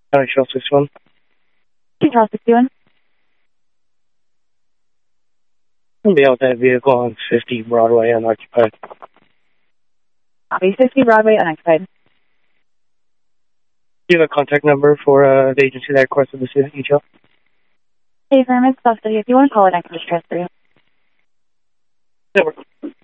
County Shell 61. Charles 61. I'll be out with that vehicle on 50 Broadway unoccupied. Copy. 50 Broadway unoccupied. Do you have a contact number for the agency that requested this detail? Hey, firm, it's Dusty. If you want to call it, I can just transfer you. That works.